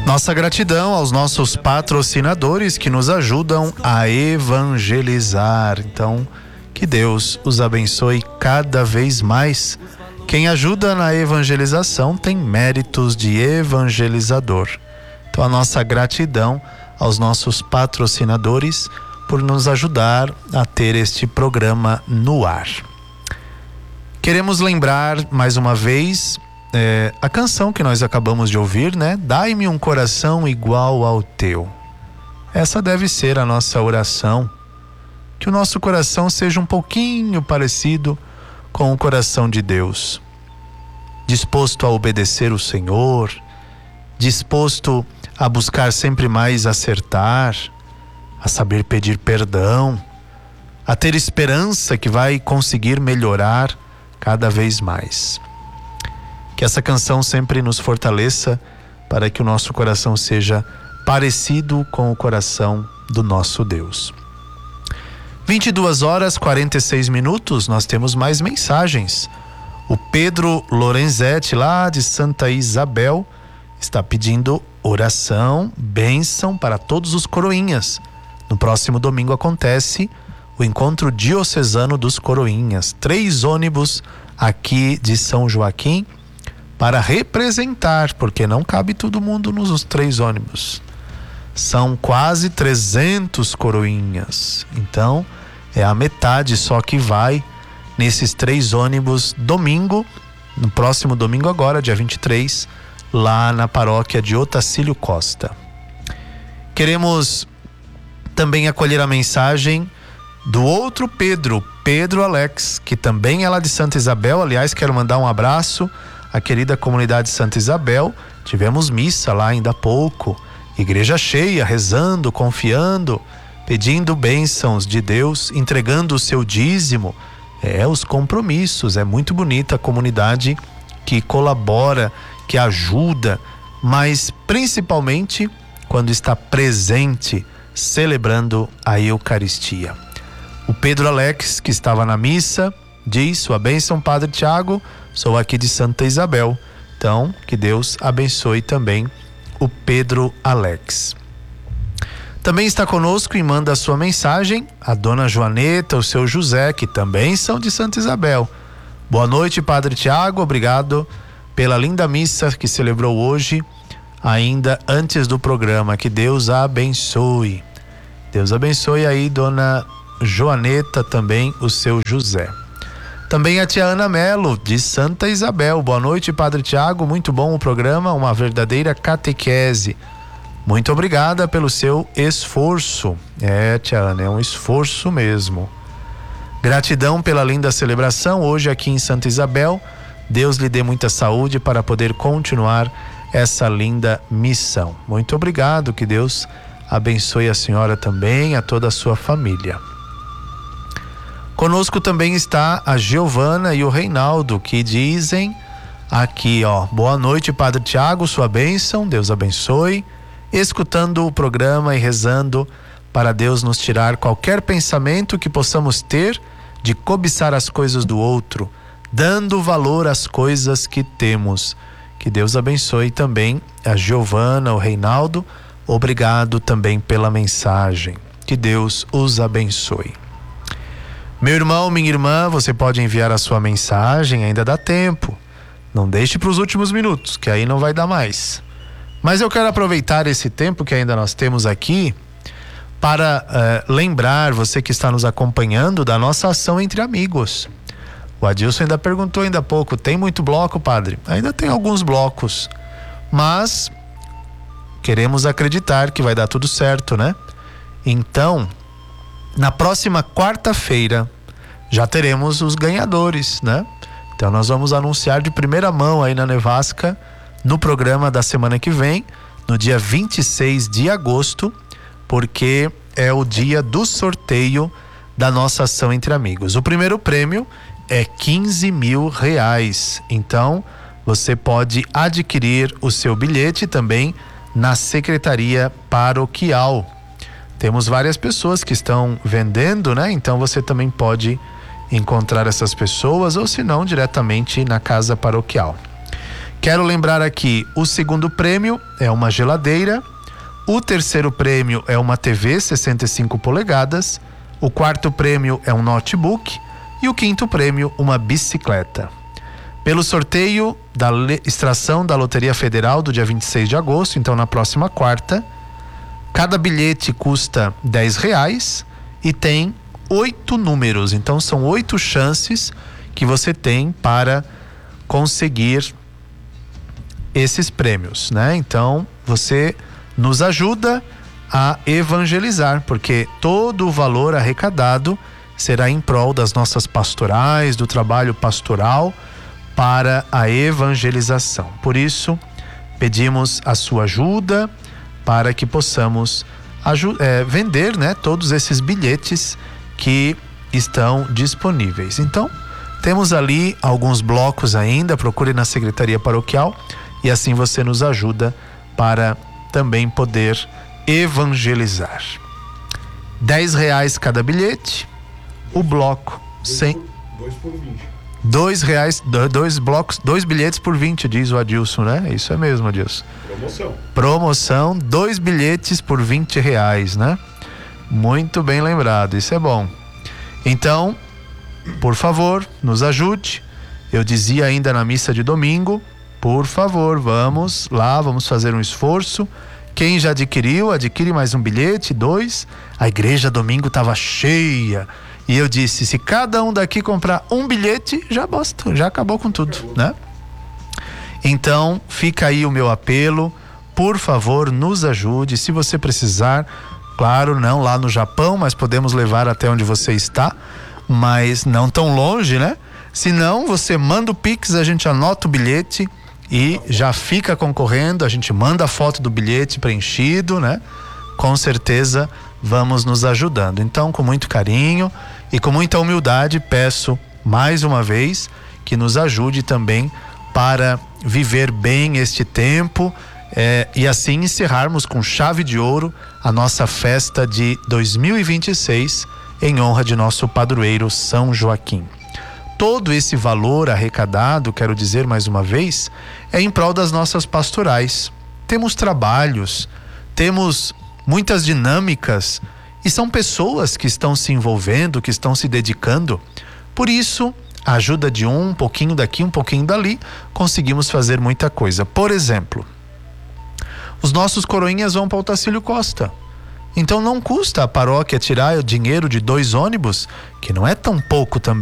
Nossa gratidão aos nossos patrocinadores que nos ajudam a evangelizar. Então, que Deus os abençoe cada vez mais. Quem ajuda na evangelização tem méritos de evangelizador. Então, a nossa gratidão aos nossos patrocinadores por nos ajudar a ter este programa no ar. Queremos lembrar mais uma vez a canção que nós acabamos de ouvir, né? Dai-me um coração igual ao teu. Essa deve ser a nossa oração. Que o nosso coração seja um pouquinho parecido com o coração de Deus. Disposto a obedecer o Senhor, disposto a buscar sempre mais acertar, a saber pedir perdão, a ter esperança que vai conseguir melhorar cada vez mais. Que essa canção sempre nos fortaleça para que o nosso coração seja parecido com o coração do nosso Deus. 22h46, nós temos mais mensagens. O Pedro Lorenzetti, lá de Santa Isabel, está pedindo oração, bênção para todos os coroinhas. No próximo domingo acontece o encontro diocesano dos coroinhas. 3 ônibus aqui de São Joaquim para representar, porque não cabe todo mundo nos 3 ônibus. São quase 300 coroinhas. Então, é a metade só que vai nesses 3 ônibus domingo, no próximo domingo agora, dia 23, lá na paróquia de Otacílio Costa. Queremos também acolher a mensagem do outro Pedro Alex, que também é lá de Santa Isabel. Aliás, quero mandar um abraço à querida comunidade de Santa Isabel. Tivemos missa lá ainda há pouco, igreja cheia, rezando, confiando, pedindo bênçãos de Deus, entregando o seu dízimo, os compromissos. É muito bonita a comunidade que colabora, que ajuda, mas principalmente quando está presente, celebrando a Eucaristia. O Pedro Alex, que estava na missa, diz: sua bênção, Padre Tiago, sou aqui de Santa Isabel. Então, que Deus abençoe também o Pedro Alex. Também está conosco e manda a sua mensagem a dona Joaneta, o seu José, que também são de Santa Isabel. Boa noite, Padre Tiago, obrigado pela linda missa que celebrou hoje, ainda antes do programa. Que Deus a abençoe. Deus abençoe aí, dona Joaneta, também o seu José. Também a tia Ana Melo, de Santa Isabel. Boa noite, Padre Tiago, muito bom o programa, uma verdadeira catequese. Muito obrigada pelo seu esforço. Tia Ana, é um esforço mesmo. Gratidão pela linda celebração hoje aqui em Santa Isabel. Deus lhe dê muita saúde para poder continuar essa linda missão. Muito obrigado, que Deus abençoe a senhora também, a toda a sua família. Conosco também está a Giovana e o Reinaldo, que dizem aqui, boa noite, Padre Tiago, sua bênção, Deus abençoe. Escutando o programa e rezando para Deus nos tirar qualquer pensamento que possamos ter de cobiçar as coisas do outro, dando valor às coisas que temos. Que Deus abençoe também a Giovana, o Reinaldo. Obrigado também pela mensagem. Que Deus os abençoe. Meu irmão, minha irmã, você pode enviar a sua mensagem, ainda dá tempo. Não deixe para os últimos minutos, que aí não vai dar mais. Mas eu quero aproveitar esse tempo que ainda nós temos aqui para lembrar você que está nos acompanhando da nossa ação entre amigos. O Adilson ainda perguntou ainda há pouco: tem muito bloco, padre? Ainda tem alguns blocos, mas queremos acreditar que vai dar tudo certo, né? Então, na próxima quarta-feira já teremos os ganhadores, né? Então nós vamos anunciar de primeira mão aí na Nevasca, no programa da semana que vem, no dia 26 de agosto, porque é o dia do sorteio da nossa ação entre amigos. O primeiro prêmio é R$15.000. Então, você pode adquirir o seu bilhete também na Secretaria Paroquial. Temos várias pessoas que estão vendendo, né? Então você também pode encontrar essas pessoas, ou se não, diretamente na Casa Paroquial. Quero lembrar aqui, o segundo prêmio é uma geladeira, o terceiro prêmio é uma TV 65 polegadas, o quarto prêmio é um notebook e o quinto prêmio uma bicicleta. Pelo sorteio da extração da Loteria Federal do dia 26 de agosto, então na próxima quarta, cada bilhete custa R$10 e tem 8 números. Então são 8 chances que você tem para conseguir esses prêmios, né? Então você nos ajuda a evangelizar, porque todo o valor arrecadado será em prol das nossas pastorais, do trabalho pastoral para a evangelização. Por isso, pedimos a sua ajuda para que possamos vender, né, todos esses bilhetes que estão disponíveis. Então, temos ali alguns blocos ainda, procure na Secretaria Paroquial e assim você nos ajuda para também poder evangelizar. R$10 cada bilhete, o bloco sem... 2 por 20. R$2, 2 blocos, 2 bilhetes por 20, diz o Adilson, né? Isso é mesmo, Adilson. Promoção, 2 bilhetes por R$20, né? Muito bem lembrado, isso é bom. Então, por favor, nos ajude. Eu dizia ainda na missa de domingo, por favor, vamos lá, vamos fazer um esforço. Quem já adquiriu, adquire mais um bilhete, 2. A igreja domingo estava cheia. E eu disse, se cada um daqui comprar um bilhete, já basta, já acabou com tudo, né? Então, fica aí o meu apelo, por favor, nos ajude. Se você precisar, claro, não lá no Japão, mas podemos levar até onde você está, mas não tão longe, né? Se não, você manda o Pix, a gente anota o bilhete e já fica concorrendo, a gente manda a foto do bilhete preenchido, né? Com certeza vamos nos ajudando. Então, com muito carinho e com muita humildade, peço mais uma vez que nos ajude também para viver bem este tempo e assim encerrarmos com chave de ouro a nossa festa de 2026 em honra de nosso padroeiro São Joaquim. Todo esse valor arrecadado, quero dizer mais uma vez, é em prol das nossas pastorais. Temos trabalhos, temos muitas dinâmicas e são pessoas que estão se envolvendo, que estão se dedicando. Por isso, a ajuda de um pouquinho daqui, um pouquinho dali, conseguimos fazer muita coisa. Por exemplo, os nossos coroinhas vão para o Otacílio Costa. Então não custa a paróquia tirar o dinheiro de 2 ônibus, que não é tão pouco também.